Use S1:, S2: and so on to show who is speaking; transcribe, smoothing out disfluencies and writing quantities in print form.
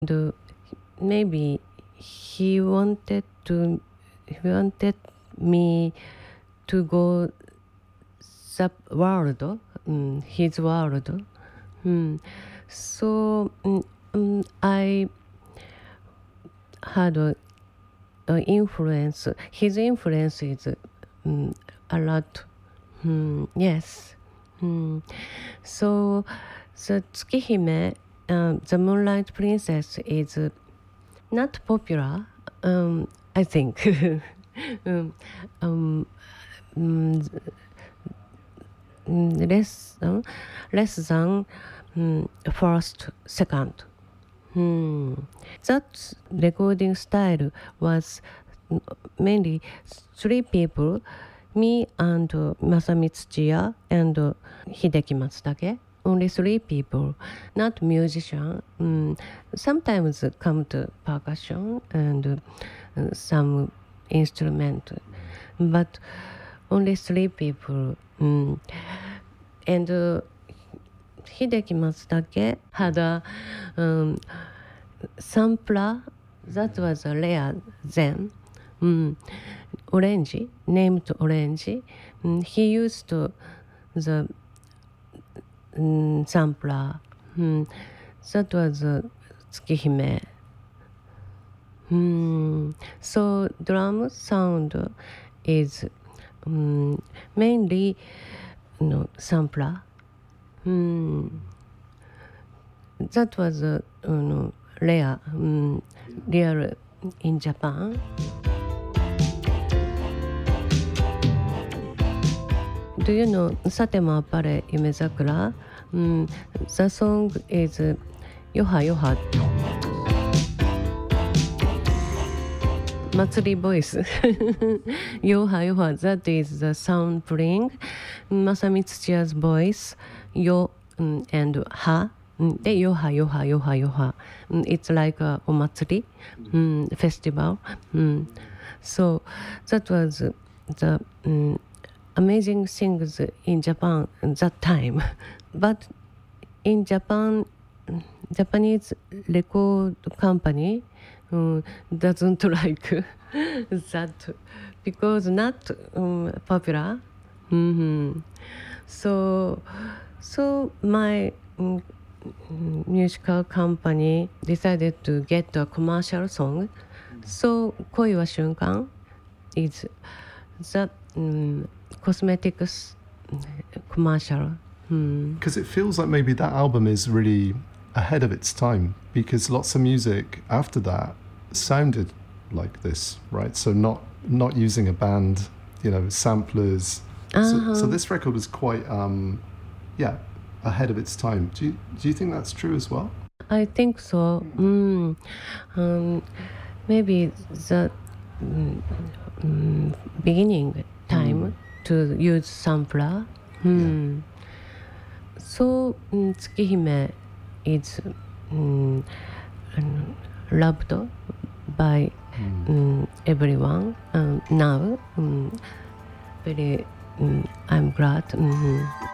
S1: And maybe he wanted me to go the world, his world. So I had influence. His influence is a lot. Yes. So the Tsukihime, the Moonlight Princess, is not popular, I think. Less than first, second. That recording style was mainly three people, me and Masamitsu Chiya and Hideki Matsutake. Only three people, not musician. Sometimes come to percussion and some instrument, but only three people. And Hideki Matsutake had a sampler that was rare then. Orange, named Orange. He used the sampler. That was Tsukihime. So drum sound is mainly sampler. That was rare, rare in Japan. Do you know Satema Appare Yumezakura? The song is Yoha Yoha. Matsuri voice. Yoha Yoha, that is the sampling. Masamitsu Chiya's voice, Yo and Ha. Yoha Yoha Yoha Yoha. It's like a omatsuri festival. So that was the amazing things in Japan at that time. But in Japan, Japanese record company doesn't like that because not popular. So my musical company decided to get a commercial song. So 恋は瞬間 is the cosmetics commercial.
S2: Because it feels like maybe that album is really ahead of its time, because lots of music after that sounded like this, right? So not using a band, samplers. So this record was quite ahead of its time. Do you think that's true as well?
S1: I think so. Maybe the beginning time to use sampler. So Tsukihime is loved by everyone now. Very I'm glad.